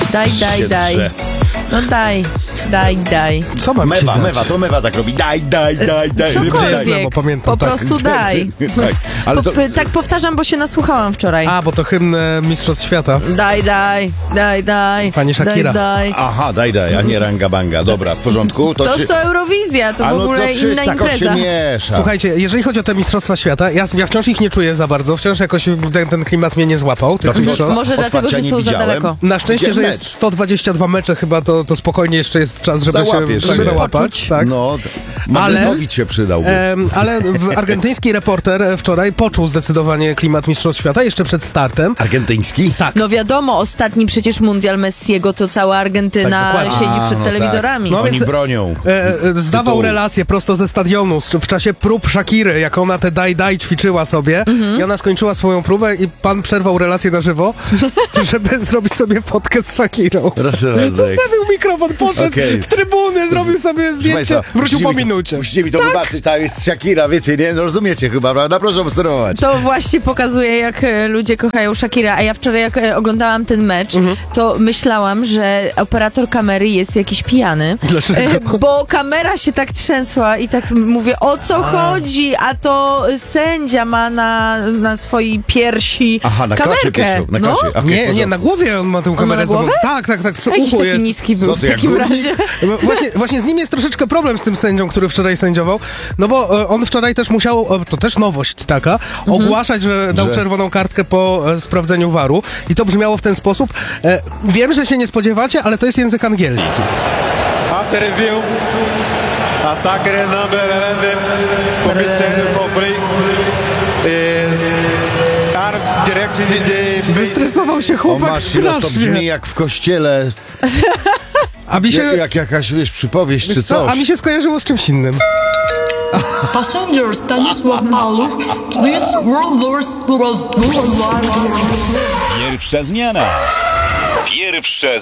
Daj. No daj. Co mam ci dać? To mewa tak robi. Daj. Cokolwiek, bo pamiętam, po tak. prostu daj. Tak, ale to... Tak powtarzam, bo się nasłuchałam wczoraj. A, bo to hymn Mistrzostw Świata. Daj. Pani Shakira. Daj. Aha, daj, a nie ranga banga. Dobra, w porządku. Toż to Eurowizja, to w ogóle to inna wszystko się impreza. miesza. Słuchajcie, jeżeli chodzi o te Mistrzostwa Świata, ja wciąż ich nie czuję za bardzo, wciąż jakoś ten klimat mnie nie złapał, tych mistrzostw. Może dlatego, że nie są za widziałem. daleko. Na szczęście, że Widziałem jest mecz. 122 mecze chyba, to spokojnie jeszcze jest czas, żeby Załapiesz się się. załapać. Tak. No, Magnetowicz się przydałby. Ale argentyński reporter wczoraj poczuł zdecydowanie klimat Mistrzostw Świata jeszcze przed startem. Argentyński? Tak. No wiadomo, ostatni przecież mundial Messiego to cała Argentyna Tak, dokładnie. siedzi przed telewizorami. No Oni więc, bronią. zdawał tytułu. relację prosto ze stadionu w czasie prób Shakiry, jak ona te daj ćwiczyła sobie i ona skończyła swoją próbę i pan przerwał relację na żywo, żeby zrobić sobie fotkę z Shakirą. Proszę bardzo. Zostawił mikrofon, poszedł w trybuny, zrobił sobie zdjęcie, wrócił po minucie. Musicie mi to wybaczyć, tam jest Shakira, wiecie, nie? No rozumiecie chyba, prawda? Proszę obserwować. To właśnie pokazuje, jak ludzie kochają Shakira. A ja wczoraj, jak oglądałam ten mecz, to myślałam, że operator kamery jest jakiś pijany. Dlaczego? Bo kamera się tak trzęsła i tak mówię, o co chodzi? A to sędzia ma na swojej piersi Aha, na klasie kamerkę. pierwszą, na No. klasie. Okay, Nie, na głowie on ma tę ma kamerę. na głowę? Tak, przy Jakiś uchu taki jest. niski był Co w ty, jak takim górnik? razie. Właśnie z nim jest troszeczkę problem z tym sędzią, który wczoraj sędziował, no bo on wczoraj też musiał, to też nowość taka, ogłaszać, że dał czerwoną kartkę po sprawdzeniu VAR-u i to brzmiało w ten sposób. Wiem, że się nie spodziewacie, ale to jest język angielski. After review, attacker number 11, commissioner for free, is start directing the face. Zestresował się O chłopak Masilos, to brzmi strasznie. jak w kościele, A mi się, jak jakaś, wiesz, przypowieść czy wiesz co, coś. a mi się skojarzyło z czymś innym. Passenger Stanisław Maluch, please World War. Pierwsza zmiana. Pierwsze